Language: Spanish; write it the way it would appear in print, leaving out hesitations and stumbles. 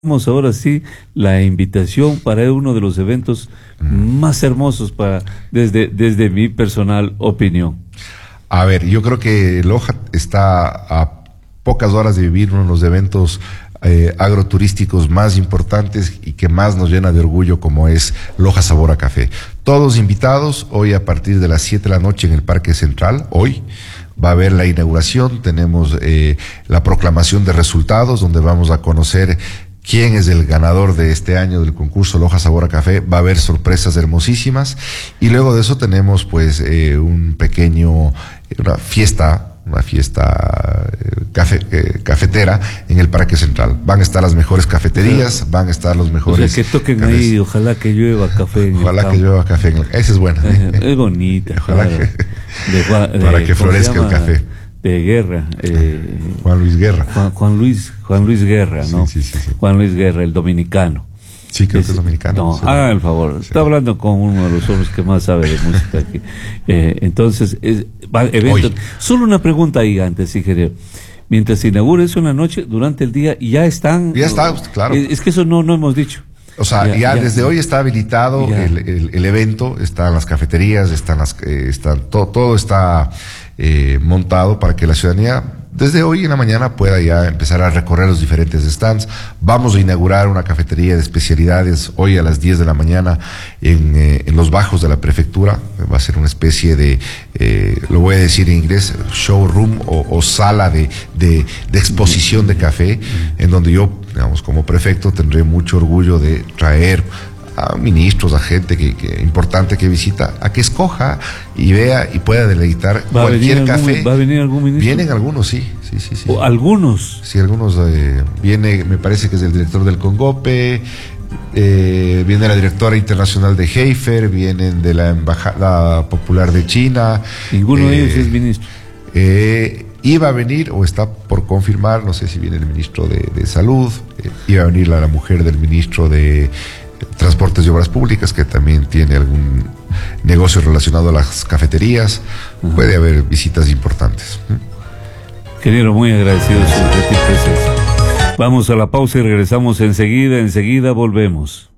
Vamos ahora sí la invitación para uno de los eventos más hermosos desde mi personal opinión. A ver, yo creo que Loja está a pocas horas de vivir uno de los eventos agroturísticos más importantes y que más nos llena de orgullo, como es Loja Sabor a Café. Todos invitados hoy a partir de las 7 de la noche en el Parque Central. Hoy va a haber la inauguración, tenemos la proclamación de resultados, donde vamos a conocer quién es el ganador de este año del concurso Loja Sabor a Café. Va a haber sorpresas hermosísimas y luego de eso tenemos pues una fiesta cafetera en el Parque Central. Van a estar las mejores cafeterías, van a estar los mejores. O sea, que toquen cafés. Ahí, ojalá que llueva café. Ojalá que llueva café. Esa es buena. Es bonita. Ojalá claro. Para que florezca el café. De Guerra. Juan Luis Guerra. Juan Luis Guerra, ¿no? Sí. Juan Luis Guerra, el dominicano. Sí, creo que es dominicano. No, sí, haga el favor. Sí. Está hablando con uno de los hombres que más sabe de música aquí. Entonces, evento. Solo una pregunta ahí antes, ingeniero. Mientras se inaugure eso en la noche, durante el día, ya están. Ya está, claro. Es que eso no hemos dicho. O sea, ya desde hoy está habilitado el evento, están las cafeterías, todo está montado para que la ciudadanía desde hoy en la mañana pueda ya empezar a recorrer los diferentes stands. Vamos a inaugurar una cafetería de especialidades hoy a las 10 de la mañana en los bajos de la prefectura. Va a ser una especie de, lo voy a decir en inglés, showroom o sala de exposición de café, en donde yo, digamos, como prefecto tendré mucho orgullo de traer a ministros, a gente importante que visita, a que escoja y vea y pueda deleitar cualquier café. ¿Va a venir algún ministro? Vienen algunos, sí. ¿Algunos? Sí, algunos. Viene, me parece que es el director del Congope, viene la directora internacional de Heifer, vienen de la Embajada Popular de China. ¿Ninguno de ellos es ministro? Iba a venir, o está por confirmar, no sé si viene el ministro de Salud, iba a venir la mujer del ministro de Transportes y Obras Públicas, que también tiene algún negocio relacionado a las cafeterías. Puede haber visitas importantes. Ingeniero, muy agradecido su presencia. Vamos a la pausa y regresamos enseguida volvemos.